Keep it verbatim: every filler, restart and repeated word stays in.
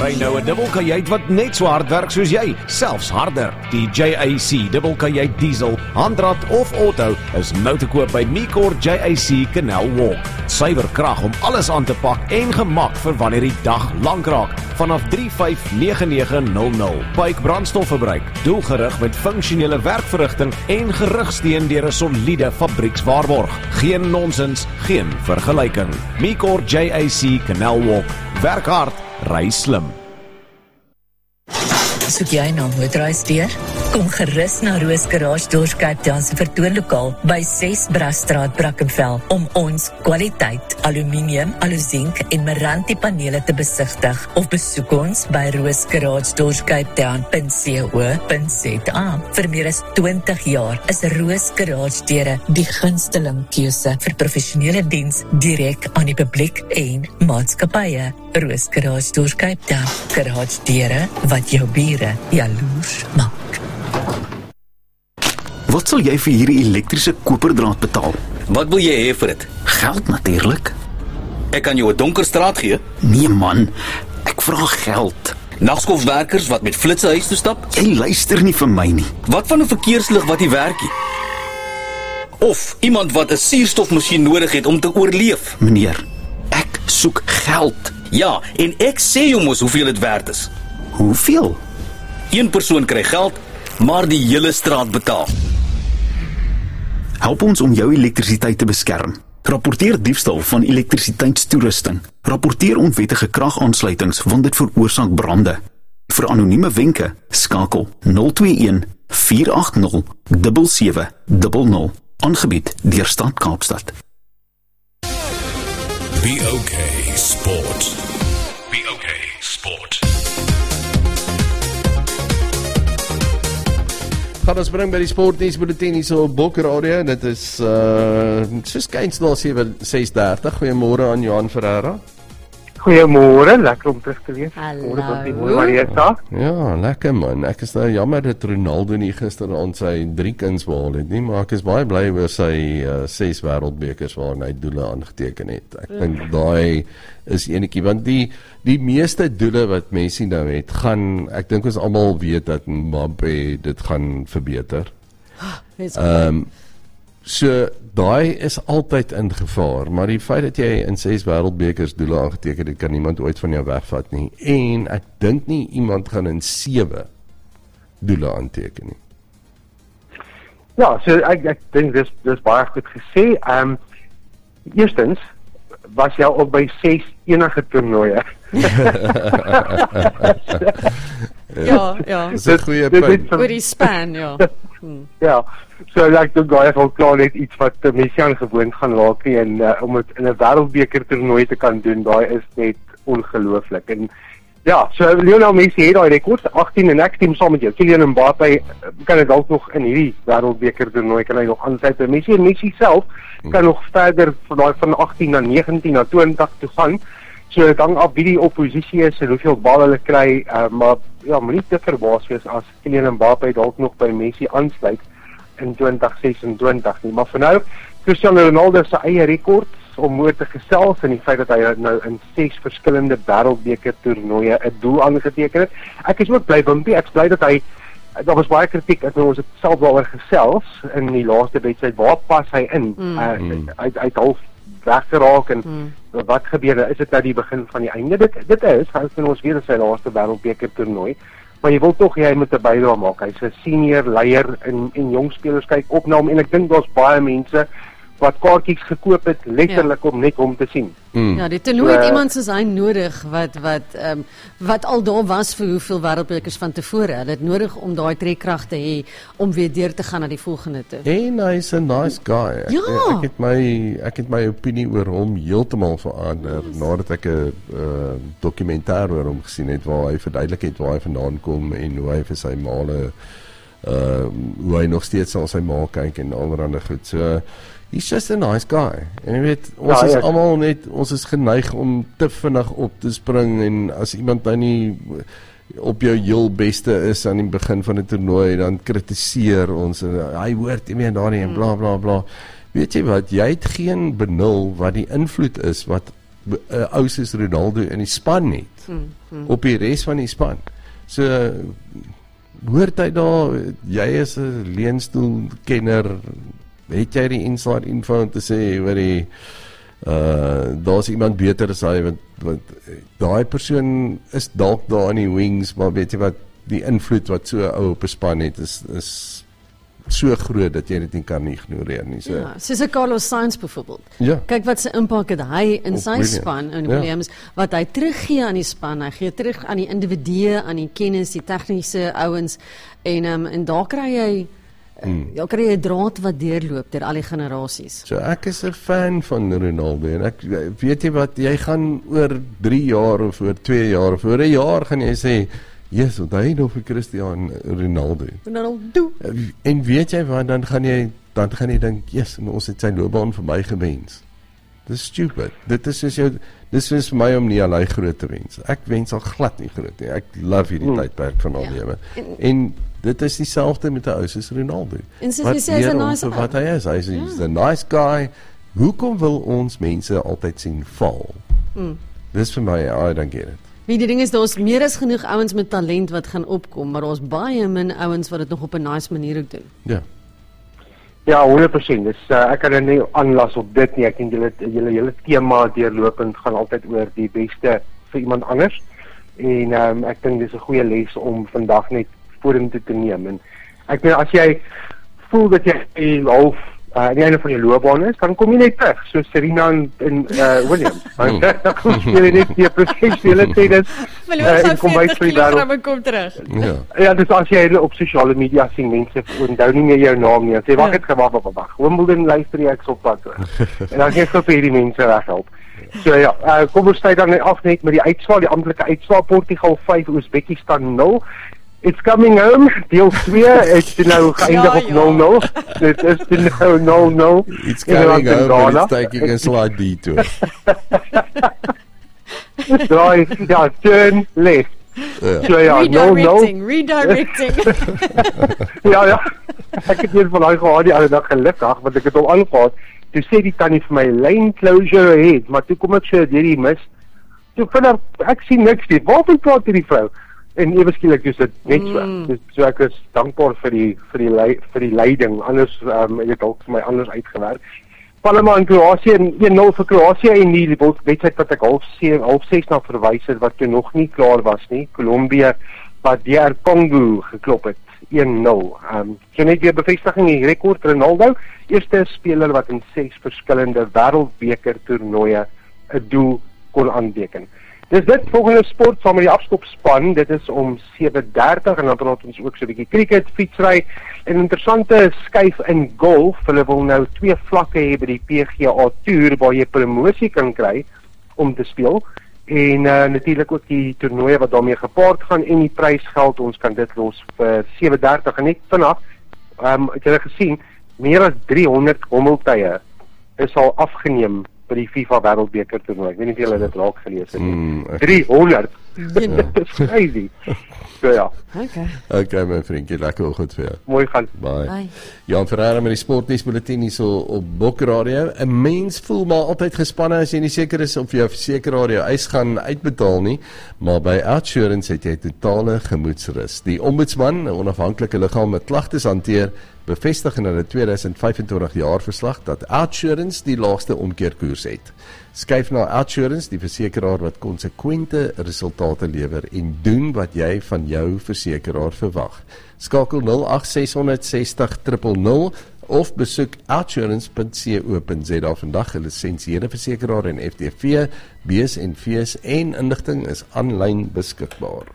Kry nou 'n dubbelkajuit wat net so hard werk soos jy, selfs harder. Die J A C dubbelkajuit diesel, handrat of auto is nou te koop by Micor J A C Canal Walk. Suiwer krag om alles aan te pak en gemak vir wanneer die dag lank raak. Vanaf drie vyf nege nege nul nul. Pyke brandstofverbruik, doelgerig met funksionele werkverrigting en gerugsteun deur 'n soliede fabriekswaarborg. Geen nonsens, geen vergelyking. Micor J A C Canal Walk. Werk hard, ry slim. Soek jy nou motorhuisdeur? Kom gerus na Roos Garage Doors Cape Town se vertoonlokaal by ses Brasstraat, Brackenfell om ons kwaliteit aluminium, aluzink en Meranti panele te besigtig of besoek ons by roos garage doors cape town punt co punt za. Vir meer as twintig jaar is Roos Garage Deure die gunsteling keuse vir professionele diens direk aan die publiek en maatskappye. Roos Garage Doors Cape Town. Garage deure wat jou bure jaloers maak. Wat sal jy vir hierdie elektriese koperdraad betaal? Wat wil jy hê vir dit? Geld natuurlik. Ek kan jou 'n donker straat gee. Nee man, ek vra geld. Nagskofwerkers wat met flitsse huis toe stap? Jy luister nie vir my nie. Wat van 'n verkeerslig wat nie werk nie? Of iemand wat 'n suurstofmasjien nodig het om te oorleef? Meneer, ek soek geld. Ja, en ek sê jou mos hoeveel dit werd is. Hoeveel? Een persoon kry geld, maar die hele straat betaal. Help ons om jou elektrisiteit te beskerm. Rapporteer diefstal van elektrisiteitstoerusting. Rapporteer onwettige kragaansluitings want dit veroorsaak brande. Vir anonieme wenke, skakel nul twee een vier agt nul sewe sewe nul nul. Aangebied deur Stad Kaapstad. B O K Sport. B O K Sport. Gaan ons bring by die sportnuusbulletin hier so op Bok Radio. Dit is uh, soos kyns na sewe ses dertig. Goeiemôre aan Johan Ferreira. Goeiemôre, lekker om terug te wees. Hallo. Ja, lekker man. Ek is nou jammer dat Ronaldo nie gister aan sy drie kuns behaal het nie, maar ek is baie bly oor sy uh, ses wêreldbekers waarin hy doele aangeteken het. Ek dink mm. daai is enetjie, want die die meeste doele wat Messi nou het, gaan, ek dink ons almal weet dat Mbappé dit gaan verbeter. Ehm um, So, daai is altyd in gevaar, maar die feit dat jy in ses wêreldbekers doele aangeteken het, kan niemand ooit van jou wegvat nie. En ek dink nie iemand gaan in sewe doele aanteken nie. Ja, so ek ek dink dis dis baie goed gesê. Ehm um, eerstens was jy op by ses enige toernooie. Ja, ja. Dis 'n goeie punt. Oor die span, ja. Hmm. Ja, so ek dink daai is al klaar net iets wat Messi aangewoond gaan raak nie, en uh, om dit in 'n wêreldbeker toernooi te kan doen, daai is net ongelooflik. En ja, so Lionel Messi het daai rekord agttien en ek stem saam met jou. Kylian Mbappé kan dit dalk nog in hierdie wêreldbeker toernooi kan hy nog aansluit. Messi en Messi self kan nog verder van daai van agttien na negentien na twintig toe gaan. So dit hang af wie die oppositie is en hoeveel bal hulle kry, uh, maar ja, moet nie te verbaas wees as Kylian Mbappé dalk nog by Messi aansluit in twintig sesentwintig nie. Maar vir nou, Cristiano Ronaldo se eie rekord om oor te gesels en die feit dat hy nou in ses verskillende wêreldbeker toernooie 'n doel aangeteken het. Ek is ook bly, Wimpie, ek is bly dat hy, daar was baie kritiek, ek ons het self daaroor gesels in die laaste wedstryd, waar pas hy in? Mm. Uh, hy hy het half weggeraak en mm. wat gebeur, is dit nou die begin van die einde? Dit, dit is, hy is ons weer in sy laaste wêreldbeker toernooi, maar jy wil tog jy moet 'n bydrae maak. Hy's 'n senior leier en, en jong spelers kyk op na hom, en ek dink daar's baie mense wat kaartjies gekoop het, letterlik ja. om net hom te sien. Mm. Ja, die toernooi het uh, iemand soos hy nodig, wat wat um, wat al daar was vir hoeveel wêreldbekers van tevore. Hulle het nodig om daai trekkrag te hê, om weer deur te gaan na die volgende toe. En hy's 'n nice guy. Ek, ja. ek, het my, ek het my opinie oor hom heeltemal verander, yes. nadat ek 'n uh, dokumentêr oor hom gesien het, waar hy verduidelik het waar hy vandaan kom, en hoe hy vir sy maale, uh, hoe hy nog steeds aan sy ma kyk, en allerhande goed. So, he's just a nice guy. En jy weet, ons ja, is ja. almal net, ons is geneig om te vinnig op te spring, en as iemand nou nie op jou heel beste is aan die begin van die toernooi, dan kritiseer ons, en hy hoort nie meer daarin, en bla bla bla. Weet jy wat, jy het geen benul wat die invloed is, wat uh, ou soos Ronaldo in die span het, Hmm, hmm. op die res van die span. So, hoort hy daar, jy is 'n leenstoelkenner, het jy die inside info om te sê, hoor die, uh, daar's iemand beter as hy, want, want daai persoon is dalk daar in die wings, maar weet jy wat, die invloed wat so ou op 'n span het, is, is so groot, dat jy dit nie kan ignoreer nie. So. Ja, soos 'n Carlos Sainz byvoorbeeld. Ja. Kyk wat sy impak het hy in Op sy Williams. span, in Ja. Williams, wat hy teruggee aan die span, hy gee terug aan die individue, aan die kennis, die tegniese ouens, en, um, en daar kry jy, hmm. daar kry jy 'n draad wat deurloop deur al die generasies. So ek is 'n fan van Ronaldo, en ek weet jy wat, jy gaan oor drie jaar, of oor twee jaar, of oor 'n jaar, gaan jy sê, yes, want hy nog vir Cristiano Ronaldo. Ronaldo. En weet jy wat, dan gaan jy, dan gaan jy dink, yes, en ons het sy loopbaan verby gewens. Dis stupid. Dit is soos jou, dis is vir my om nie al hy groot te wens. Ek wens al glad nie groot nie. Ek love hierdie hmm. tydperk van al Ja. lewe. En, En dit is dieselfde met 'n ou soos Ronaldo. En soos Wat jy sê, hy's 'n leer ons nice vir wat ou. hy is. Hy's Ja. ja. 'n nice guy. Hoekom wil ons mense altyd sien val? Mm. Dis vir my, I don't get it. Wie die ding is, daar's meer as genoeg ouens met talent wat gaan opkom, maar daar's baie min ouens wat dit nog op 'n nice manier ook doen. Ja. Ja, honderd persent. Dus uh, ek kan er nie aanlas op dit nie. Ek dink julle julle hele tema deurlopend gaan altyd oor die beste vir iemand anders. En um, ek dink dis 'n goeie les om vandag net vorentoe te neem. En ek meen as jy voel dat jy half uh, aan die einde van jou loopbaan is, dan kom jy net terug, so Serena en, en uh, Williams. Dan dan kom jy net die professionele tennis uh, en kom by vir die wêreld. kom terug. Ja. Ja, dis as jy op sosiale media sien mense onthou nie meer jou naam nie. Sê wag, Ja. ek gewag, wag, wag. Wimbledon luister jy ek op pad toe. En dan gee vir hierdie mense reghelp. So ja, uh, kom ons stay dan net af net met die uitslae, die amptelike uitslae: Portugal vyf, Oezbekistan nul. It's coming home, deel twee, het nou geëindig Ja, op ja. nul nul. Dit is nou nul nul. It's coming home, but it's taking a slight detour. Draai, ja, turn left. Ja. So ja, nul nul. Redirecting, redirecting. Ja, ja. Ek het een van daai gehad die ander dag, gelukkig, want ek het hom aangehaal. Toe sê die tannie vir my, lane closure ahead, maar toe kom ek so deur die mis. Toe vind ek sien niks nie. Waarvan praat hierdie vrou? En ewe skielik is dit net so. Mm. Dus, so ek is dankbaar vir die vir die lei, vir die leiding. Anders um, het dit dalk vir my anders uitgewerk. Panama en Kroasie, een nul vir Kroasie, en die wedstryd wat ek half ses half ses na verwys het wat toe nog nie klaar was nie. Kolombia wat D R Congo geklop het, een nul. Um, so net weer bevestiging die rekord Ronaldo, eerste speler wat in ses verskillende wêreldbeker toernooie 'n doel kon aanteken. Dis dit, volgende sport saam met die afskopspan, dit is om sewe dertig en dan praat ons ook so 'n bietjie cricket, fietsry en interessante skuif in golf. Hulle wil nou twee vlakke hê by die P G A Tour waar jy promosie kan kry om te speel. En uh, natuurlik ook die toernooie wat daarmee gepaard gaan en die prysgeld, ons kan dit los vir sewe dertig en net vanaf, um, het julle gesien, meer as driehonderd hommeltuie is al afgeneem by die FIFA Wêreldbeker toernooi. Ek weet nie of julle dit raak gelees het nie. Mm, ek- driehonderd. Ja. Dit is crazy. So ja, Okay. Okay, my vriendjie, lekker goed vir jou. mooi gaan. Bye. Bye. Jan Ferreira met die sportnuusbulletin hier so op Bok Radio. 'n Mens voel maar altyd gespanne as jy nie seker is of jou versekeraar jou eis gaan uitbetaal nie, maar by Outsurance het jy totale gemoedsrus. Die ombudsman, 'n onafhanklike liggaam wat klagtes hanteer, bevestig in hulle tweeduisend vyfentwintig jaarverslag dat Outsurance die laagste omkeerkoers het. Skuif na Outsurance, die versekeraar wat konsekwente resultate lewer en doen wat jy van jou versekeraar verwag. Skakel nul agt ses ses nul nul nul nul of besoek outsurance punt co punt za vandag. 'n Gelisensieerde versekeraar en F T V, B's en V's en inligting is aanlyn beskikbaar.